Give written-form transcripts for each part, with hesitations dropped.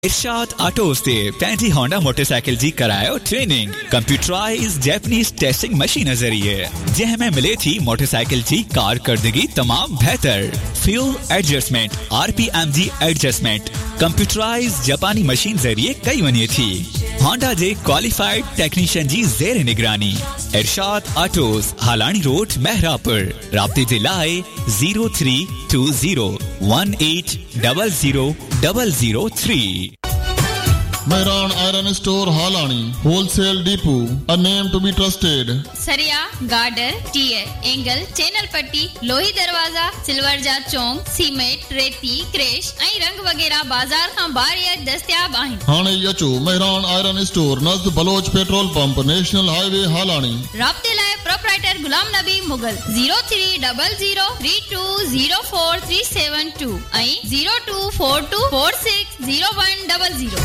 इरशाद autos ते पैंती Honda motorcycle जी करायो training computerise Japanese testing machine जरिए जंहिं में मिले थी मोटरसाइकिल जी कारकर्दगी तमाम बेहतर फ्यूल एडजस्टमेंट RPM जी एडजस्टमेंट कंप्यूटराइज जापानी मशीन जरिए कई वने थी होंडा जे क्वालिफाइड टेक्नीशियन जी जेर निगरानी इरशाद ऑटोज हालानी रोड महरापुर राब्ते जे लाए 0320180003। Mehran Iron Store Halani Wholesale Depot, a name to be trusted. सरिया गार्डर टीयर एंगल चैनल पट्टी लोही दरवाजा सिल्वर जा चौंक सीमेंट रेती क्रेश ऐं रंग वगैरह बाजार खां बाहर दस्तयाब आहिन। हाणे अचो Mehran Iron Store नज़द Bloch petrol pump national highway हालानी। राब्ते लाइ प्रोप्राइटर गुलाम नबी मुगल 0300320437 ऐं 0242460100।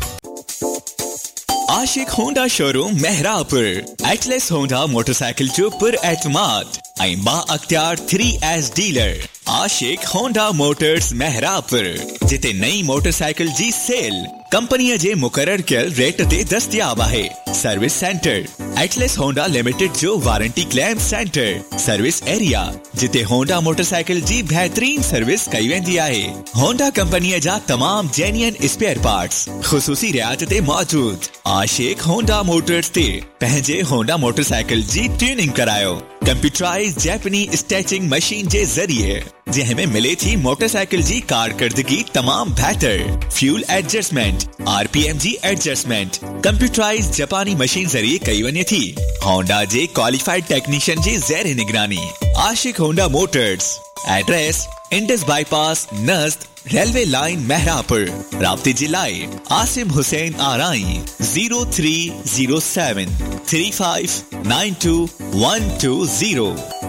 आशिक Honda showroom महरापुर Atlas Honda motorcycle जो पुर एतमाद ऐं बा अख्तियार 3S डीलर आशिक होंडा मोटर्स महरापुर जिते नई मोटरसाइकिल जी सेल कंपनी जे मुकर्रर कयल रेट ते दस्तयाब है। Service centre Atlas Honda limited जो warranty claim centre service area जिते होंडा मोटरसाइकिल जी बेहतरीन सर्विस कई वेंदी आहे। होंडा कंपनी जा तमाम जेन्युइन स्पेयर पार्ट्स खुसूसी रियायत ते मौजूद। आशिक होंडा मोटर्स ते पंहिंजे होंडा मोटरसाइकिल जी ट्यूनिंग करायो कंप्यूटराइज जैपनी स्टैचिंग मशीन जे जरिए जंहिं में मिले थी मोटरसाइकिल जी कारकर्दगी तमाम बेहतर फ्यूल एडजस्टमेंट RPM जी एडजस्टमेंट कंप्यूटराइज जापानी मशीन जरिए कई वने थी। होंडा जे क्वालिफाइड टेक्नीशियन जी जेर निगरानी आशिक Honda Motors address Indus bypass नज़द railway line महरापुर राब्ते जिलाए Asim Hussain आराई 03073592 120।